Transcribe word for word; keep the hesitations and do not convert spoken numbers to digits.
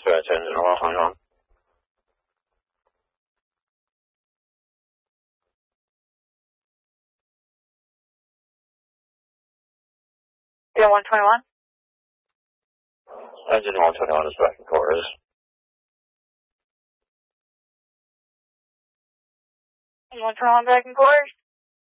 dispatch engine one twenty-one. Yeah, one twenty-one. Engine one twenty-one is back in quarters. one twenty-one back in quarters.